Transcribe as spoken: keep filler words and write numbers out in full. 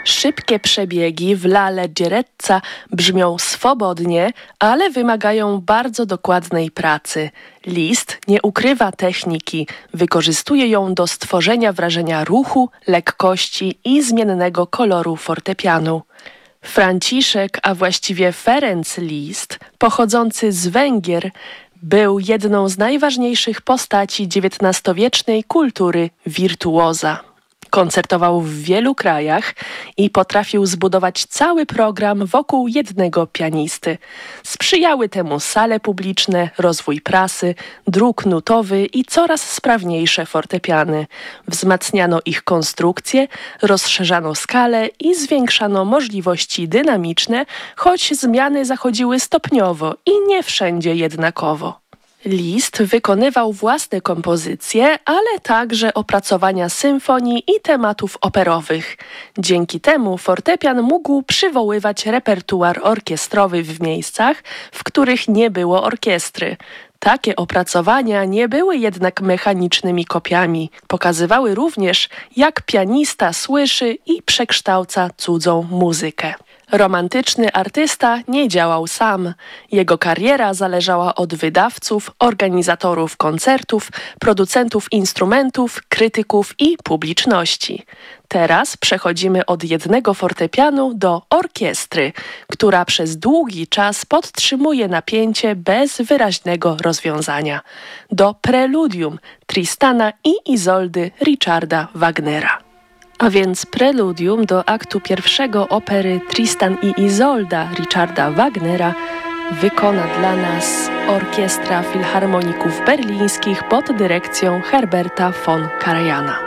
Szybkie przebiegi w La Leggerezza brzmią swobodnie, ale wymagają bardzo dokładnej pracy. Liszt nie ukrywa techniki, wykorzystuje ją do stworzenia wrażenia ruchu, lekkości i zmiennego koloru fortepianu. Franciszek, a właściwie Ferenc Liszt, pochodzący z Węgier, był jedną z najważniejszych postaci dziewiętnastowiecznej kultury wirtuoza. Koncertował w wielu krajach i potrafił zbudować cały program wokół jednego pianisty. Sprzyjały temu sale publiczne, rozwój prasy, druk nutowy i coraz sprawniejsze fortepiany. Wzmacniano ich konstrukcję, rozszerzano skalę i zwiększano możliwości dynamiczne, choć zmiany zachodziły stopniowo i nie wszędzie jednakowo. Liszt wykonywał własne kompozycje, ale także opracowania symfonii i tematów operowych. Dzięki temu fortepian mógł przywoływać repertuar orkiestrowy w miejscach, w których nie było orkiestry. Takie opracowania nie były jednak mechanicznymi kopiami. Pokazywały również, jak pianista słyszy i przekształca cudzą muzykę. Romantyczny artysta nie działał sam. Jego kariera zależała od wydawców, organizatorów koncertów, producentów instrumentów, krytyków i publiczności. Teraz przechodzimy od jednego fortepianu do orkiestry, która przez długi czas podtrzymuje napięcie bez wyraźnego rozwiązania. Do preludium Tristana i Izoldy Richarda Wagnera. A więc preludium do aktu pierwszego opery Tristan i Izolda Richarda Wagnera wykona dla nas Orkiestra Filharmoników Berlińskich pod dyrekcją Herberta von Karajana.